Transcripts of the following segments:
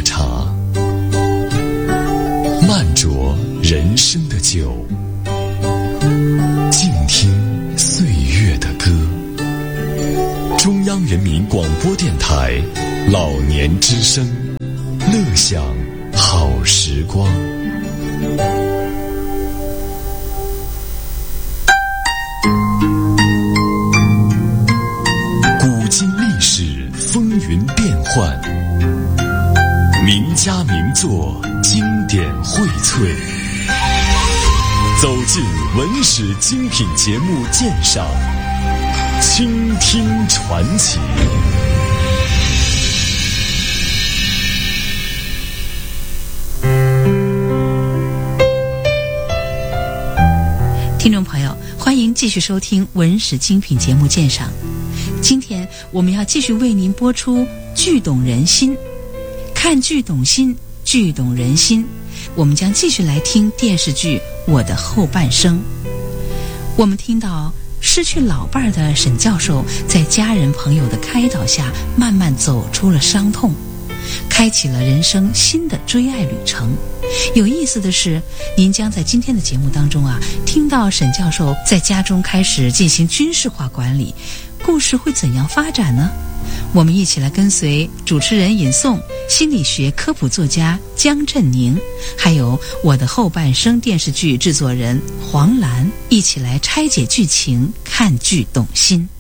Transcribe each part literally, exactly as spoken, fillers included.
茶，慢酌人生的酒，静听岁月的歌。中央人民广播电台老年之声，乐享好时光。古今历史风云变幻，名家名作经典荟萃，走进文史精品节目鉴赏，倾听传奇。 听众朋友，欢迎继续收听文史精品节目鉴赏。今天我们要继续为您播出剧懂人心，看剧懂心，剧懂人心。我们将继续来听电视剧《我的后半生》。我们听到失去老伴儿的沈教授在家人朋友的开导下，慢慢走出了伤痛，开启了人生新的追爱旅程。有意思的是，您将在今天的节目当中啊，听到沈教授在家中开始进行军事化管理，故事会怎样发展呢？我们一起来跟随主持人尹颂、心理学科普作家江振宁，还有我的后半生电视剧制作人黄澜，一起来拆解剧情，看剧懂心。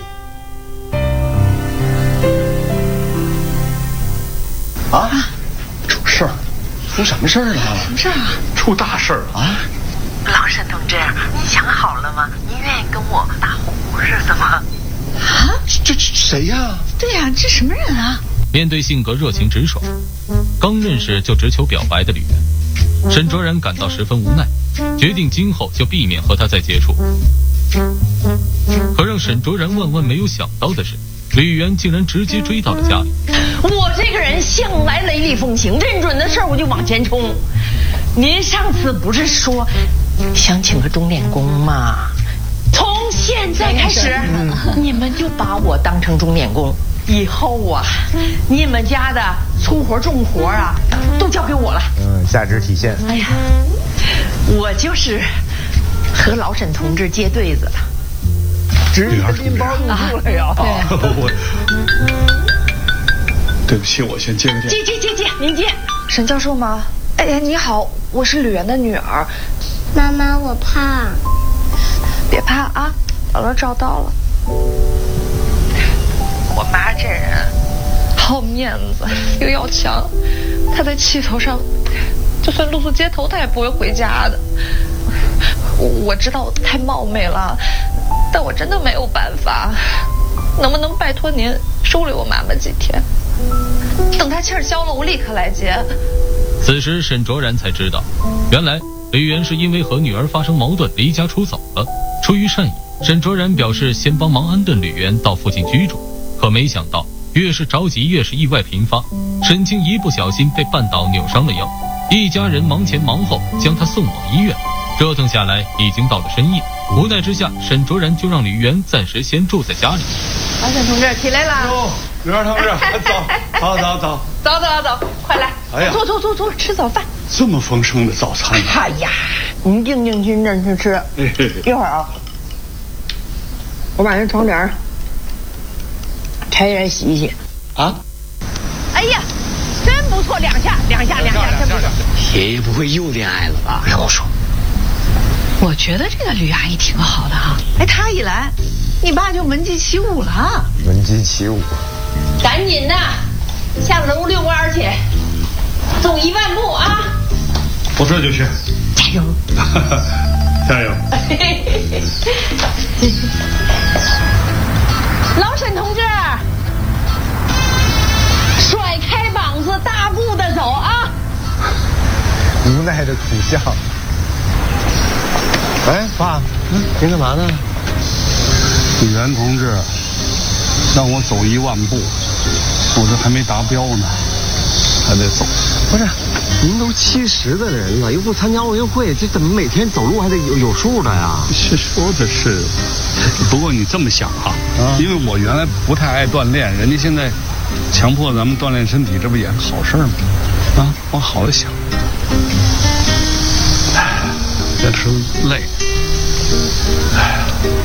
啊，出事儿！出什么事儿了？ 什么事儿啊？ 出大事儿了啊！ 老沈同志，您想好了吗？您愿意跟我打红红日子吗？啊？ 这这谁呀？ 对呀、啊，这什么人啊？ 面对性格热情直爽、刚认识就直求表白的吕元，沈卓然感到十分无奈，决定今后就避免和他再接触。可让沈卓然万万没有想到的是，吕元竟然直接追到了家里。 我这个人向来雷厉风行，认准的事儿我就往前冲。您上次不是说想请个钟点工吗？从现在开始，嗯、你们就把我当成钟点工。以后啊，你们家的粗活重活啊，都交给我了。 嗯，价值体现。 哎呀，我就是和老沈同志接对子了。 直接拎包入住了呀！ 我， 对不起，我先接个电话。 接接接接，您接。 沈教授吗？哎呀，你好，我是吕元的女儿。 妈妈，我怕。 别怕啊，姥姥找到了。我妈这人好面子又要强，她在气头上，就算露宿街头，她也不会回家的。我知道太冒昧了，但我真的没有办法。能不能拜托您收留我妈妈几天？等她气儿消了，我立刻来接。 此时沈卓然才知道，原来吕元是因为和女儿发生矛盾离家出走了。出于善意，沈卓然表示先帮忙安顿吕元到附近居住。可没想到，越是着急，越是意外频发。沈清一不小心被绊倒，扭伤了腰，一家人忙前忙后将他送往医院。折腾下来，已经到了深夜。无奈之下，沈卓然就让吕元暂时先住在家里。 老沈同志起来啦！ 哟，吕元同志，早早早早走走走，快来！哎呀，坐坐坐坐，吃早饭。 这么丰盛的早餐、啊！ 哎呀，您静静心着去吃。一会儿啊，我把那床帘拆下来洗一洗。啊！哎呀，真不错，两下两下两下，真不错。 爷爷不会又恋爱了吧？ 别胡说。 我觉得这个吕阿姨挺好的哈。 哎，她一来，你爸就闻鸡起舞了。 闻鸡起舞。 赶紧的，下楼遛弯去，走一万步啊！ 我这就去。 加油！ 加油！ 老沈同志，甩开膀子，大步的走啊！ 无奈的苦笑。哎，爸，嗯，您干嘛呢？ 吕元同志让我走一万步，我这还没达标呢，还得走。 不是，您都七十的人了，又不参加奥运会，这怎么每天走路还得有有数的呀？ 是说的是，不过你这么想哈、啊，因为我原来不太爱锻炼，人家现在强迫咱们锻炼身体，这不也是好事吗？啊，往好了想。哎，这是累。哎。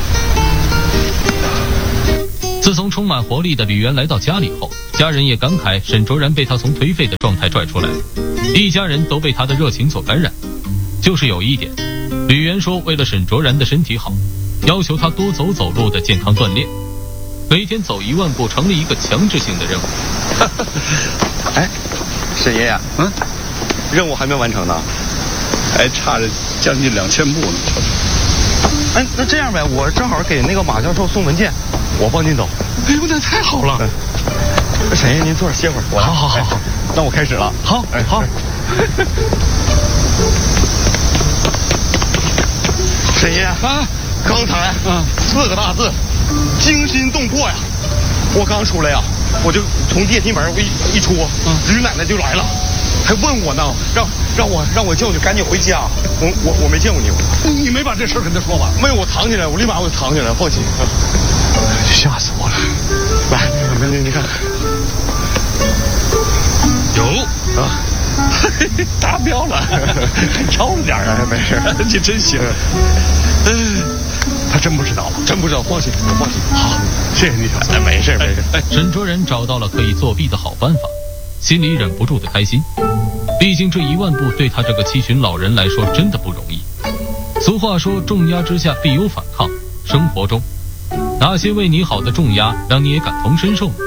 自从充满活力的吕元来到家里后，家人也感慨沈卓然被他从颓废的状态拽出来，一家人都被他的热情所感染。就是有一点，吕元说为了沈卓然的身体好，要求他多走走路的健康锻炼，每天走一万步成了一个强制性的任务。 哎，沈爷爷，嗯，任务还没完成呢， 还差着将近两千步呢。 哎，那这样呗，我正好给那个马教授送文件，我帮您走。 哎呦，那太好了！ 嗯、沈爷，您坐着歇会儿。我好好好好、哎， 那我开始了。 好，哎好。 沈爷啊，刚才嗯四个大字，惊心动魄呀！我刚出来呀，我就从电梯门我一一出，嗯，吕奶奶就来了，还问我呢，让让我让我叫你赶紧回家。我我我没见过你， 你没把这事跟他说吧？ 没有，我藏起来，我立马我就藏起来，放心。 吓死我了！ 来，您您看， 有啊。达标了，还超了点啊！没事， 你真行。嗯，他真不知道， 真不知道，放心，我放心。 好，谢谢你，小三。 没事没事。 哎，沈卓然找到了可以作弊的好办法，心里忍不住的开心。毕竟这一万步对他这个七旬老人来说真的不容易。俗话说，重压之下必有反抗。生活中，哪些为你好的重压，让你也感同身受呢？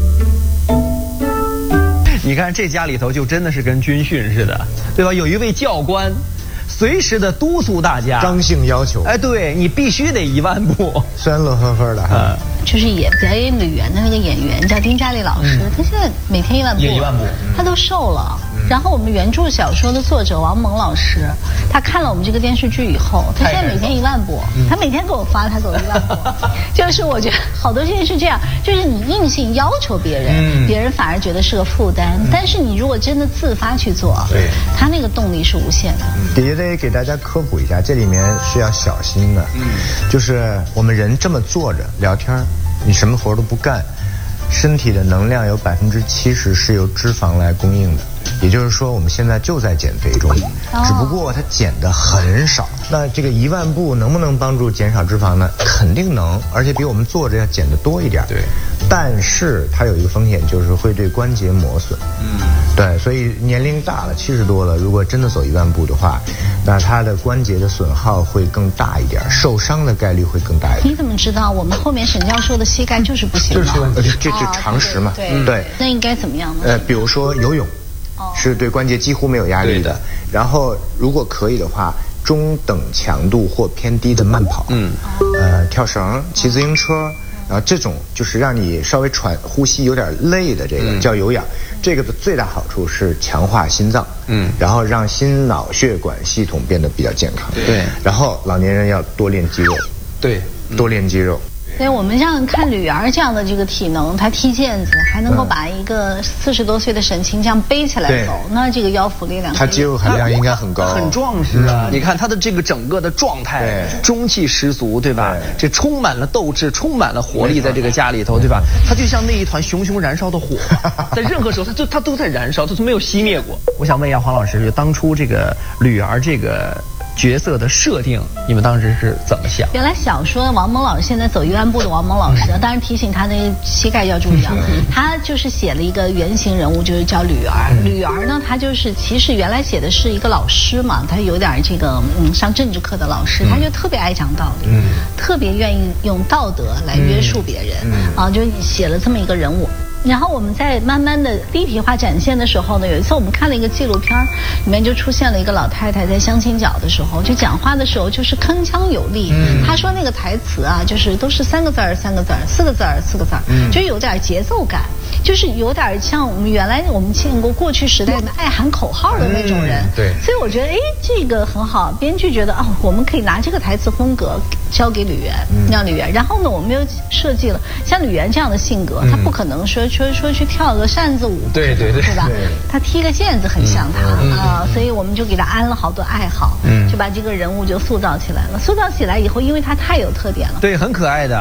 你看这家里头就真的是跟军训似的，对吧？有一位教官，随时的督促大家， 刚性要求。 哎，对你必须得一万步， 虽然乐呵呵的哈。 嗯，就是演表演吕元的那个演员叫丁嘉丽老师，嗯、他现在每天一万步， 也一万步，嗯、 他都瘦了。然后我们原著小说的作者王蒙老师，他看了我们这个电视剧以后，他现在每天一万步，他每天给我发他走一万步，就是我觉得好多事情是这样，就是你硬性要求别人，嗯、别人反而觉得是个负担，嗯、但是你如果真的自发去做，对，他那个动力是无限的。 也得给大家科普一下，这里面是要小心的，嗯，就是我们人这么坐着聊天，你什么活都不干，身体的能量有百分之七十是由脂肪来供应的。也就是说，我们现在就在减肥中，只不过它减的很少。那这个一万步能不能帮助减少脂肪呢？肯定能，而且比我们坐着要减的多一点。对，但是它有一个风险，就是会对关节磨损。嗯，对，所以年龄大了，七十多了，如果真的走一万步的话，那它的关节的损耗会更大一点，受伤的概率会更大一点。 你怎么知道？我们后面沈教授的膝盖就是不行的， 就是这这常识嘛。 对对，那应该怎么样呢？ 呃，比如说游泳。是对关节几乎没有压力的，然后如果可以的话，中等强度或偏低的慢跑，嗯，呃，跳绳、骑自行车，然后这种就是让你稍微喘呼吸有点累的这个、嗯、叫有氧，这个的最大好处是强化心脏，嗯，然后让心脑血管系统变得比较健康，对，然后老年人要多练肌肉，对，多练肌肉。 所以我们像看吕儿这样的这个体能，他踢毽子还能够把一个四十多岁的沈清这样背起来走，那这个腰腹力量， 他肌肉含量应该很高， 很壮实啊！嗯、你看他的这个整个的状态，中气十足，对吧？对，这充满了斗志，充满了活力，在这个家里头，对吧？他就像那一团熊熊燃烧的火，在任何时候他就他都在燃烧，他从没有熄灭过。我想问一下黄老师，就当初这个吕儿这个角色的设定，你们当时是怎么想？ 原来小说王蒙老师现在走一万步的王蒙老师，当然提醒他的膝盖要注意啊。他就是写了一个原型人物，就是叫吕儿。吕儿呢，他就是其实原来写的是一个老师嘛，他有点这个嗯上政治课的老师，他就特别爱讲道理，嗯、特别愿意用道德来约束别人，嗯嗯、啊，就写了这么一个人物。然后我们在慢慢的立体化展现的时候呢，有一次我们看了一个纪录片，里面就出现了一个老太太在相亲角的时候，就讲话的时候就是铿锵有力。嗯，她说那个台词啊，就是都是三个字儿三个字儿，四个字儿四个字儿，嗯，就有点节奏感，就是有点像我们原来我们见过过去时代的爱喊口号的那种人。嗯、对，所以我觉得哎，这个很好，编剧觉得哦，我们可以拿这个台词风格交给吕元，嗯、让吕元。然后呢，我们又设计了像吕元这样的性格，嗯、他不可能说。说说去跳个扇子舞，对对对，对吧？他踢个毽子很像他啊、嗯呃，所以我们就给他安了好多爱好，嗯，就把这个人物就塑造起来了。塑造起来以后，因为他太有特点了， 对，很可爱的。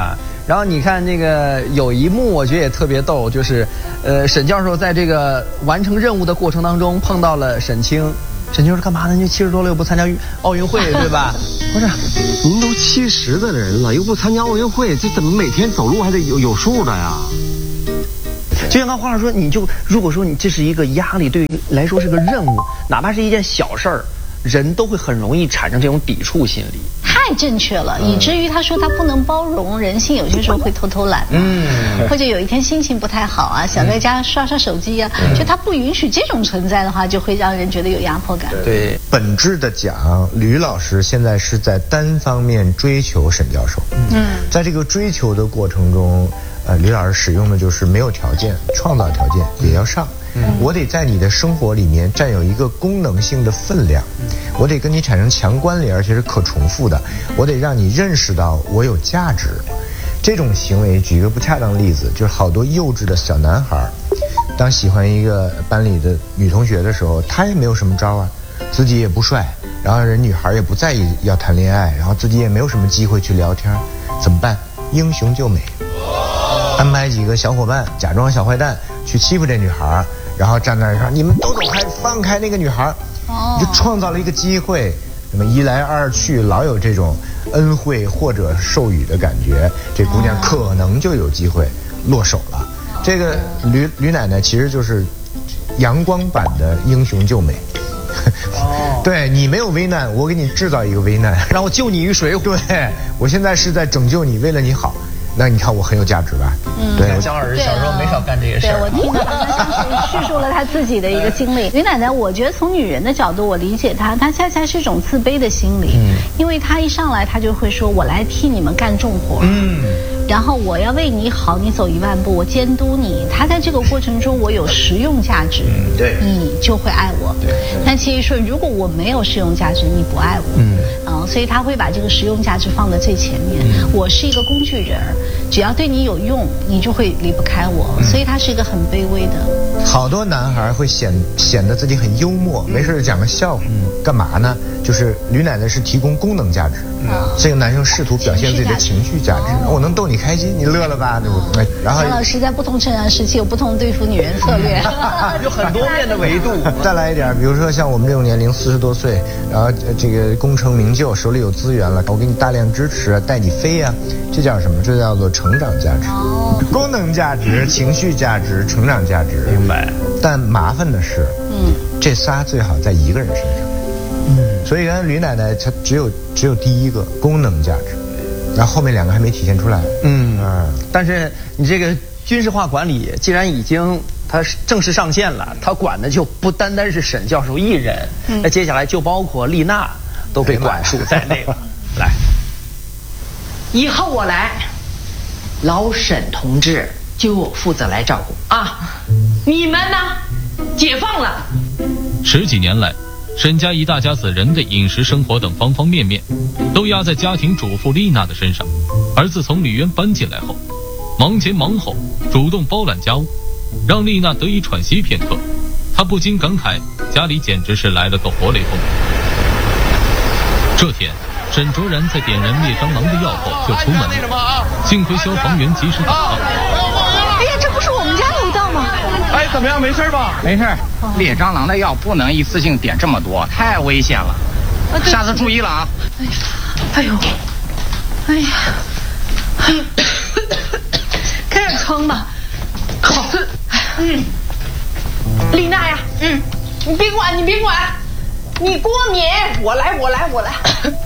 然后你看那个有一幕，我觉得也特别逗，就是，呃，沈教授在这个完成任务的过程当中碰到了沈清。沈清说干嘛呢？你七十多了又不参加奥运会，对吧？ 不是，您都七十的人了，又不参加奥运会，这怎么每天走路还得有有数的呀？ 就像刚黄老师说，你就如果说你这是一个压力，对于来说是个任务，哪怕是一件小事儿，人都会很容易产生这种抵触心理。 太正确了，以至于他说他不能包容人性，有些时候会偷偷懒，嗯，或者有一天心情不太好啊，想在家刷刷手机啊，嗯、就他不允许这种存在的话，就会让人觉得有压迫感。 对，本质的讲，吕老师现在是在单方面追求沈教授，嗯，在这个追求的过程中，呃，吕老师使用的就是没有条件，创造条件也要上。我得在你的生活里面占有一个功能性的分量，我得跟你产生强关联，而且是可重复的，我得让你认识到我有价值。这种行为，举一个不恰当的例子，就是好多幼稚的小男孩，当喜欢一个班里的女同学的时候，他也没有什么招啊，自己也不帅，然后人女孩也不在意要谈恋爱，然后自己也没有什么机会去聊天，怎么办？英雄救美，安排几个小伙伴假装小坏蛋去欺负这女孩，然后站在那儿说你们都走开，放开那个女孩，你就创造了一个机会。那么一来二去，老有这种恩惠或者授予的感觉，这姑娘可能就有机会落手了。这个吕吕奶奶其实就是阳光版的英雄救美。哦，对你没有危难，我给你制造一个危难，让我救你于水火。对，我现在是在拯救你，为了你好。那你看我很有价值吧？嗯，对，姜老师小时候没少干这些事儿。 对，我听到他像是叙述了他自己的一个经历。吕奶奶，我觉得从女人的角度，我理解她，她恰恰是一种自卑的心理。嗯，因为她一上来，她就会说：“我来替你们干重活。”嗯。然后我要为你好，你走一万步，我监督你。他在这个过程中，我有实用价值，嗯、对，你就会爱我。对。但其实说，如果我没有实用价值，你不爱我。嗯。啊、呃，所以他会把这个实用价值放在最前面。嗯、我是一个工具人，只要对你有用，你就会离不开我。嗯、所以他是一个很卑微的。 好多男孩会显显得自己很幽默，没事讲个笑话，嗯、干嘛呢？就是吕奶奶是提供功能价值，嗯、这个男生试图表现自己的情绪价值，哦、我能逗你开心，你乐了吧？对不对？然后姜老师在不同成长时期有不同对付女人策略， 有很多面的维度。 再来一点，比如说像我们这种年龄，四十多岁，然后这个功成名就，手里有资源了，我给你大量支持，带你飞呀、啊，这叫什么？这叫做成长价值、哦、功能价值、情绪价值、成长价值。 明白。 但麻烦的是，嗯，这仨最好在一个人身上。嗯，所以原来吕奶奶她只有只有第一个功能价值。然后后面两个还没体现出来。 嗯啊，但是你这个军事化管理既然已经它正式上线了，它管的就不单单是沈教授一人，嗯、那接下来就包括丽娜都被管束在内了。来， 以后我来，老沈同志就我负责来照顾啊。你们呢？解放了。 十几年来，沈家一大家子人的饮食生活等方方面面都压在家庭主妇丽娜的身上，而自从吕渊搬进来后，忙前忙后，主动包揽家务，让丽娜得以喘息片刻。她不禁感慨，家里简直是来了个活雷锋。这天，沈卓然在点燃灭蟑螂的药后就出门了，幸亏消防员及时赶到。 哎呀，这不是我们家楼道吗？ 哎，怎么样？没事吧？ 没事。灭蟑螂的药不能一次性点这么多，太危险了。啊、下次注意了啊！ 哎呦，哎呀，哎呀，开点撑吧。好，嗯， 丽娜呀，嗯，你别管，你别管，你过敏，我来，我来，我来。